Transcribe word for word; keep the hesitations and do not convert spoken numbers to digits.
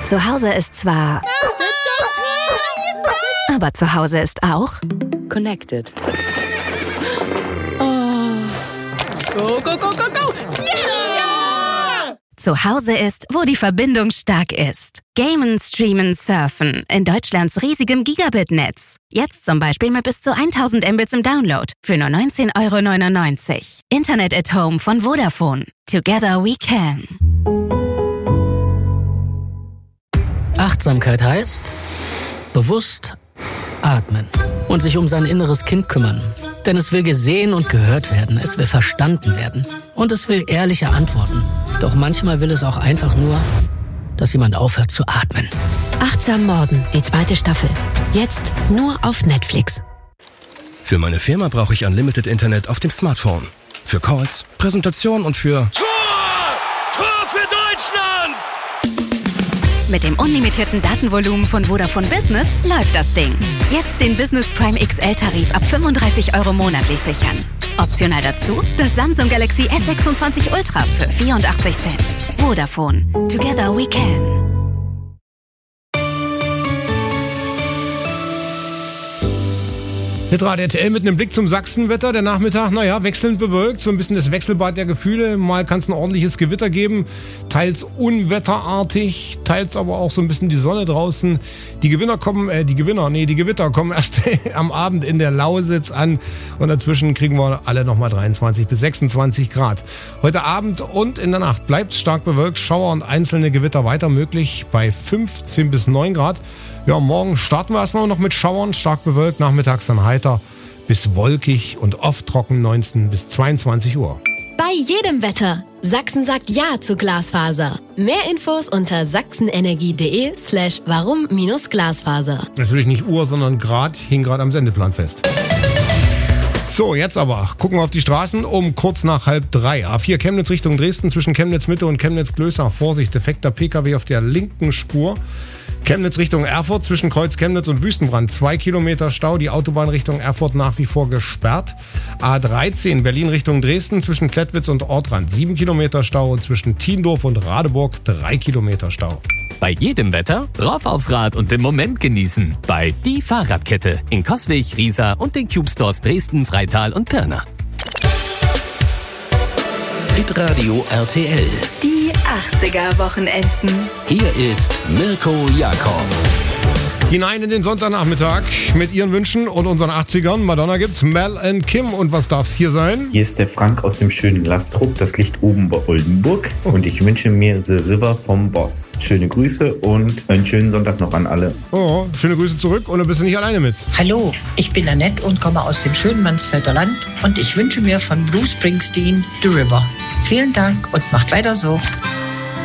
Zu Hause ist zwar... Aber zu Hause ist auch... Connected. Oh. Go, go, go, go, go! Yeah! Zu Hause ist, wo die Verbindung stark ist. Gamen, streamen, surfen. In Deutschlands riesigem Gigabit-Netz. Jetzt zum Beispiel mit bis zu tausend Mbits im Download. Für nur neunzehn Euro neunundneunzig. Internet at Home von Vodafone. Together we can. Achtsamkeit heißt bewusst atmen und sich um sein inneres Kind kümmern. Denn es will gesehen und gehört werden, es will verstanden werden und es will ehrliche Antworten. Doch manchmal will es auch einfach nur, dass jemand aufhört zu atmen. Achtsam Morden, die zweite Staffel. Jetzt nur auf Netflix. Für meine Firma brauche ich Unlimited Internet auf dem Smartphone. Für Calls, Präsentation und für... Tor! Tor für Deutschland! Mit dem unlimitierten Datenvolumen von Vodafone Business läuft das Ding. Jetzt den Business Prime X L-Tarif ab fünfunddreißig Euro monatlich sichern. Optional dazu das Samsung Galaxy S sechsundzwanzig Ultra für vierundachtzig Cent. Vodafone. Together we can. Hitradio R T L mit einem Blick zum Sachsenwetter. Der Nachmittag, naja, wechselnd bewölkt. So ein bisschen das Wechselbad der Gefühle. Mal kann es ein ordentliches Gewitter geben. Teils unwetterartig, teils aber auch so ein bisschen die Sonne draußen. Die Gewinner kommen, äh, die Gewinner, nee, die Gewitter kommen erst am Abend in der Lausitz an. Und dazwischen kriegen wir alle nochmal dreiundzwanzig bis sechsundzwanzig Grad. Heute Abend und in der Nacht bleibt es stark bewölkt. Schauer und einzelne Gewitter weiter möglich bei fünfzehn bis neun Grad. Ja, morgen starten wir erstmal noch mit Schauern, stark bewölkt, nachmittags dann heiter bis wolkig und oft trocken neunzehn bis zweiundzwanzig Uhr. Bei jedem Wetter. Sachsen sagt Ja zu Glasfaser. Mehr Infos unter sachsenenergie.de slash warum minus Glasfaser. Natürlich nicht Uhr, sondern Grad, hing gerade am Sendeplan fest. So, jetzt aber gucken wir auf die Straßen um kurz nach halb drei. A vier Chemnitz Richtung Dresden zwischen Chemnitz Mitte und Chemnitz Glößach. Vorsicht, defekter P K W auf der linken Spur. Chemnitz Richtung Erfurt zwischen Kreuz Chemnitz und Wüstenbrand. Zwei Kilometer Stau, die Autobahn Richtung Erfurt nach wie vor gesperrt. A dreizehn Berlin Richtung Dresden zwischen Klettwitz und Ortrand. Sieben Kilometer Stau und zwischen Tiendorf und Radeburg drei Kilometer Stau. Bei jedem Wetter rauf aufs Rad und den Moment genießen. Bei Die Fahrradkette in Coswig, Riesa und den Cube Stores Dresden, Freital und Pirna. Hitradio R T L. Die achtziger-Wochenenden. Hier ist Mirko Jakob. Hinein in den Sonntagnachmittag mit ihren Wünschen und unseren achtzigern. Madonna gibt's, Mel and Kim. Und was darf's hier sein? Hier ist der Frank aus dem schönen Lastrup. Das liegt oben bei Oldenburg. Und ich wünsche mir The River vom Boss. Schöne Grüße und einen schönen Sonntag noch an alle. Oh, schöne Grüße zurück und du bist nicht alleine mit. Hallo, ich bin Annette und komme aus dem schönen Mansfelder Land. Und ich wünsche mir von Bruce Springsteen The River. Vielen Dank und macht weiter so.